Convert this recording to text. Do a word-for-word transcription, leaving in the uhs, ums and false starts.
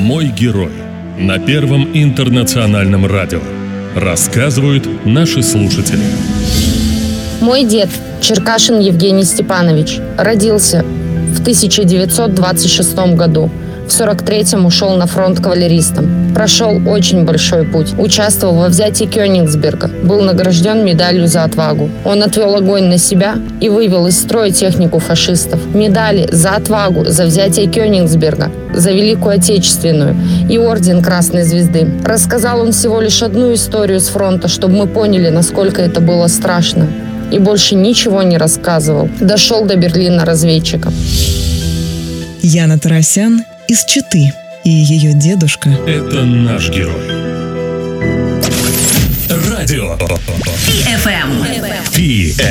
Мой герой на Первом интернациональном радио. Рассказывают наши слушатели. Мой дед, Черкашин Евгений Степанович, родился в тысяча девятьсот двадцать шестом году. В сорок третьем ушел на фронт кавалеристом. Прошел очень большой путь. Участвовал во взятии Кёнигсберга. Был награжден медалью за отвагу. Он отвел огонь на себя и вывел из строя технику фашистов. Медали за отвагу, за взятие Кёнигсберга, за Великую Отечественную и орден Красной Звезды. Рассказал он всего лишь одну историю с фронта, чтобы мы поняли, насколько это было страшно. И больше ничего не рассказывал. Дошел до Берлина разведчиком. Яна Тарасян из Читы и ее дедушка. Это наш герой. Радио. Пи эф эм. Пи